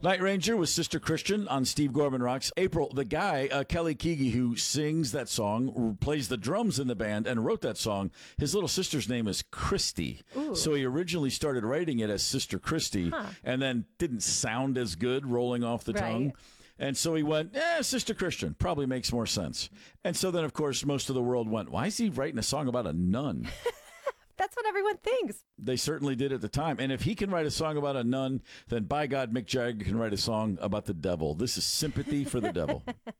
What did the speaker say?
Night Ranger was Sister Christian on Steve Gorman Rocks. April, the guy, Kelly Keagy, who sings that song, plays the drums in the band, and wrote that song, his little sister's name is Christy. Ooh. So he originally started writing it as Sister Christy, and then didn't sound as good rolling off the tongue. And so he went, Sister Christian, probably makes more sense. And so then, of course, most of the world went, why is he writing a song about a nun? That's what everyone thinks. They certainly did at the time. And if he can write a song about a nun, then by God, Mick Jagger can write a song about the devil. This is sympathy for the devil.